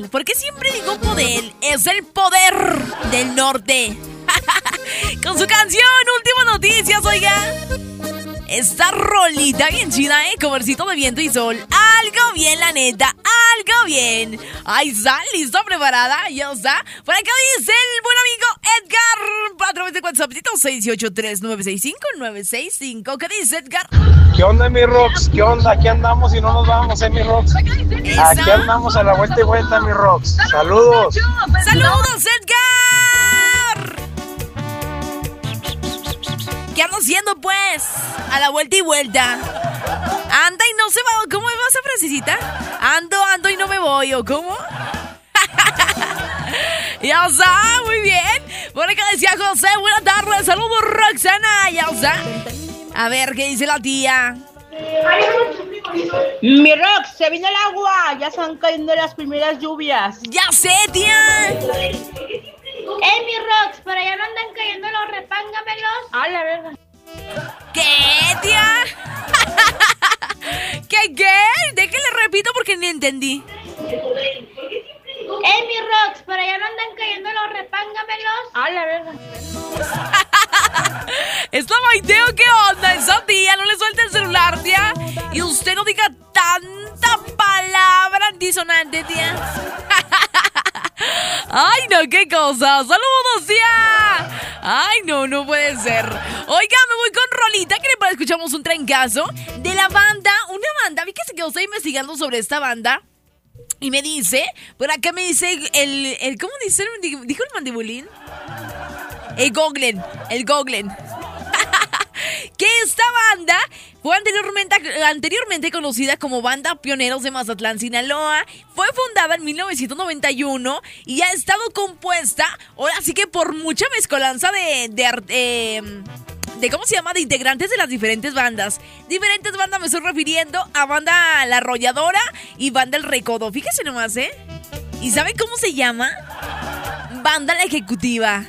¿Por qué siempre digo poder? Es el poder del norte. Con su canción Últimas Noticias, oiga. Esta rolita bien chida, covercito de viento y sol. Algo bien, la neta, algo bien. Ahí está, listo, preparada, ya está. Por acá dice el buen amigo Edgar, a través de WhatsApp, 683-965-965. ¿Qué dice Edgar? ¿Qué onda, mi Rox? ¿Qué onda? Aquí andamos y no nos vamos, mi Rox. Aquí andamos a la vuelta y vuelta, mi Rox. Saludos. ¡Saludos, Edgar! ¿Qué ando haciendo, pues? A la vuelta y vuelta. Anda y no se va. ¿Cómo va esa frasecita? Ando y no me voy, ¿o cómo? Ya está, muy bien. Por acá decía José, buenas tardes. Saludos, Roxana. Ya está. A ver, ¿qué dice la tía? Mi Rox, se vino el agua. Ya están cayendo las primeras lluvias. Ya sé, tía. Mi Rox, por allá no andan cayendo los repángamelos. A la verga. ¿Qué, tía? ¿Qué? Déjale repito porque no entendí. Mi Rox, por allá no andan cayendo los repángamelos. A la verga. ¿Esta Maiteo qué onda? Esa tía, no le suelta el celular, tía. Y usted no diga tanta palabra disonante, tía. Ay, no, qué cosa. Saludos, tía. Ay, no puede ser. Oiga, me voy con rolita. ¿Qué le parece? Escuchamos un trancazo de la banda. Una banda, vi que se quedó investigando sobre esta banda. Y me dice, por acá me dice el ¿cómo dice? ¿Dijo el mandibulín? El Goglen. Que esta banda fue anteriormente conocida como Banda Pioneros de Mazatlán, Sinaloa. Fue fundada en 1991 y ha estado compuesta, ahora sí que por mucha mezcolanza de ¿cómo se llama? De integrantes de las diferentes bandas. Diferentes bandas me estoy refiriendo a Banda La Arrolladora y Banda El Recodo. Fíjese nomás, ¿Y saben cómo se llama? Banda La Ejecutiva.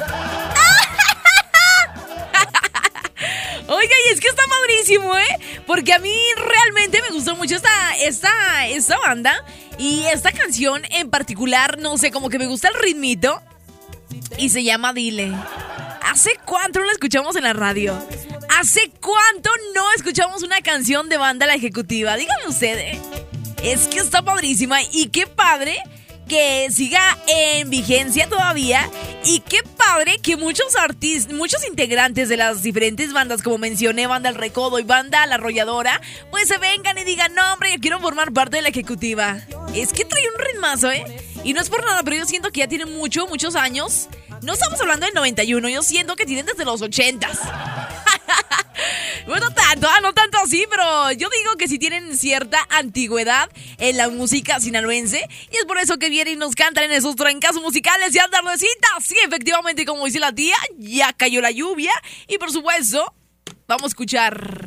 Oiga, y es que está padrísimo, porque a mí realmente me gustó mucho esta banda. Y esta canción en particular, no sé, como que me gusta el ritmito. Y se llama Dile. ¿Hace cuánto no la escuchamos en la radio? ¿Hace cuánto no escuchamos una canción de Banda La Ejecutiva? Díganme ustedes. Es que está padrísima y qué padre que siga en vigencia todavía. Y qué padre que muchos integrantes de las diferentes bandas, como mencioné, Banda El Recodo y Banda La Arrolladora, pues se vengan y digan, no, hombre, yo quiero formar parte de La Ejecutiva. Es que trae un ritmazo, Y no es por nada, pero yo siento que ya tienen muchos años. No estamos hablando del 91, yo siento que tienen desde los 80s. Bueno, no tanto así, pero yo digo que sí tienen cierta antigüedad en la música sinaloense. Y es por eso que vienen y nos cantan en esos trancazos musicales y andardecitas. Sí, efectivamente, como dice la tía, ya cayó la lluvia. Y por supuesto, vamos a escuchar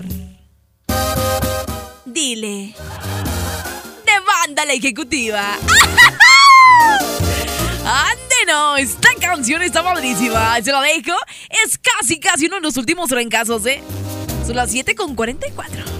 Dile, de Banda La Ejecutiva. ¡Ande no! Esta canción está padrísima. Se la dejo. Es casi uno de los últimos trancazos, Son las 7:44.